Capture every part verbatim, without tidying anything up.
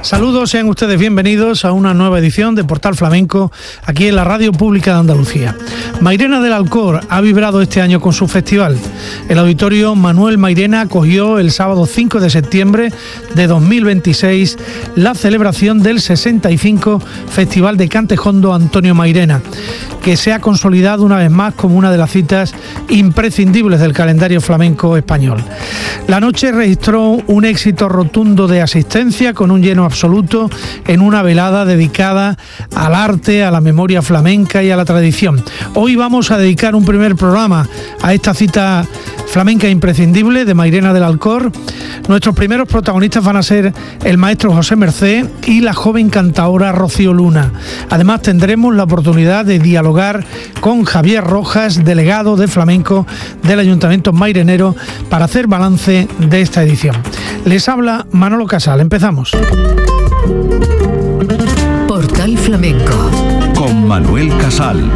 Saludos, sean ustedes bienvenidos a una nueva edición de Portal Flamenco aquí en la Radio Pública de Andalucía. Mairena del Alcor ha vibrado este año con su festival. El Auditorio Manuel Mairena acogió el sábado cinco de septiembre de dos mil veintiséis la celebración del sesenta y cinco Festival de Cante Jondo Antonio Mairena, que se ha consolidado una vez más como una de las citas imprescindibles del calendario flamenco español. La noche registró un éxito rotundo de asistencia con un lleno absoluto en una velada dedicada al arte, a la memoria flamenca y a la tradición. Hoy vamos a dedicar un primer programa a esta cita flamenca imprescindible de Mairena del Alcor. Nuestros primeros protagonistas van a ser el maestro José Mercé y la joven cantaora Rocío Luna. Además tendremos la oportunidad de dialogar con Javier Rojas, delegado de flamenco del Ayuntamiento Mairenero, para hacer balance de esta edición. Les habla Manolo Casal. Empezamos. Portal Flamenco con Manuel Casal.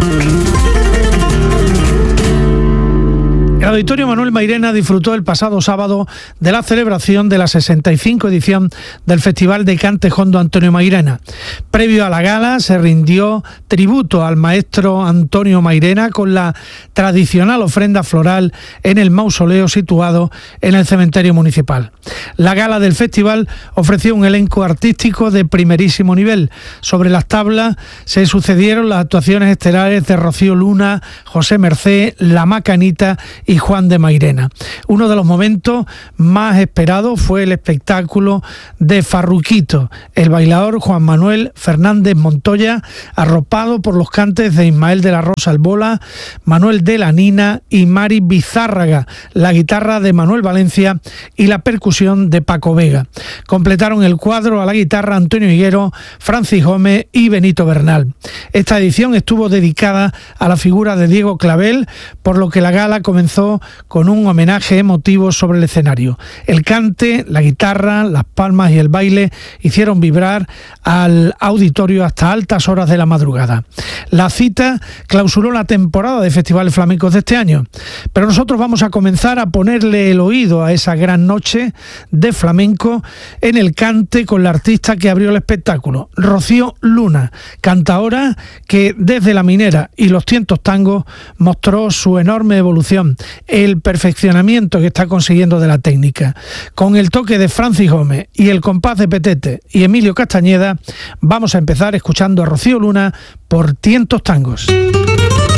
El Auditorio Manuel Mairena disfrutó el pasado sábado de la celebración de la sesenta y cinco edición del Festival de Cante Jondo Antonio Mairena. Previo a la gala se rindió tributo al maestro Antonio Mairena con la tradicional ofrenda floral en el mausoleo situado en el cementerio municipal. La gala del festival ofreció un elenco artístico de primerísimo nivel. Sobre las tablas se sucedieron las actuaciones estelares de Rocío Luna, José Mercé, La Macanita y Juan de Mairena. Uno de los momentos más esperados fue el espectáculo de Farruquito, el bailador Juan Manuel Fernández Montoya, arropado por los cantes de Ismael de la Rosa Albola, Manuel de la Nina y Mari Bizárraga, la guitarra de Manuel Valencia y la percusión de Paco Vega. Completaron el cuadro a la guitarra Antonio Higuero, Francis Gómez y Benito Bernal. Esta edición estuvo dedicada a la figura de Diego Clavel, por lo que la gala comenzó con un homenaje emotivo sobre el escenario. El cante, la guitarra, las palmas y el baile hicieron vibrar al auditorio hasta altas horas de la madrugada. La cita clausuró la temporada de festivales flamencos de este año, pero nosotros vamos a comenzar a ponerle el oído a esa gran noche de flamenco en el cante con la artista que abrió el espectáculo, Rocío Luna, cantaora que desde La Minera y los Tientos Tangos mostró su enorme evolución, el perfeccionamiento que está consiguiendo de la técnica. Con el toque de Francis Gómez y el compás de Petete y Emilio Castañeda, vamos a empezar escuchando a Rocío Luna por Tientos Tangos.